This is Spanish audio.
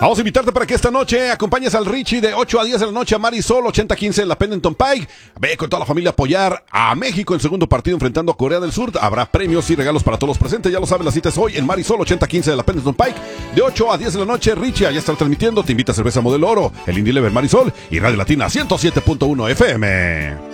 Vamos a invitarte para que esta noche acompañes al Richie de 8 a 10 de la noche a Marisol 80-15 en la Pendleton Pike. Ve con toda la familia a apoyar a México en el segundo partido enfrentando a Corea del Sur. Habrá premios y regalos para todos los presentes. Ya lo saben, la cita es hoy en Marisol 80-15 de la Pendleton Pike. De 8 a 10 de la noche, Richie allá está transmitiendo. Te invita a Cerveza Modelo Oro, el Indie Lever Marisol y Radio Latina 107.1 FM.